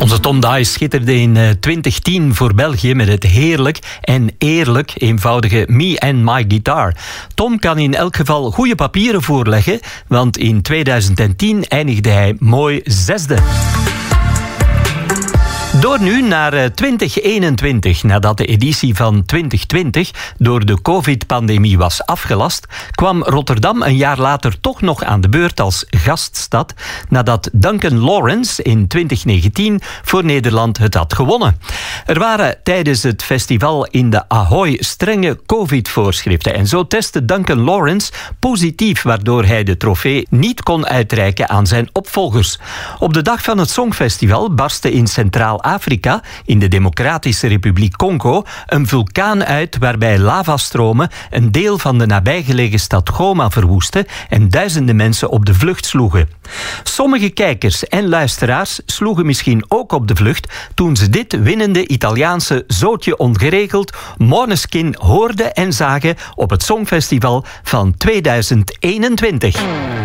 Onze Tom Dice schitterde in 2010 voor België met het heerlijk en eerlijk eenvoudige Me and My Guitar. Tom kan in elk geval goede papieren voorleggen, want in 2010 eindigde hij mooi 6e. Door nu naar 2021. Nadat de editie van 2020 door de COVID-pandemie was afgelast, kwam Rotterdam een jaar later toch nog aan de beurt als gaststad, nadat Duncan Lawrence in 2019 voor Nederland het had gewonnen. Er waren tijdens het festival in de Ahoy strenge COVID-voorschriften en zo testte Duncan Lawrence positief, waardoor hij de trofee niet kon uitreiken aan zijn opvolgers. Op de dag van het Songfestival barstte in Centraal-Afrika, in de Democratische Republiek Congo, een vulkaan uit waarbij lavastromen een deel van de nabijgelegen stad Goma verwoestten en duizenden mensen op de vlucht sloegen. Sommige kijkers en luisteraars sloegen misschien ook op de vlucht toen ze dit winnende Italiaanse zootje ongeregeld Måneskin hoorden en zagen op het Songfestival van 2021.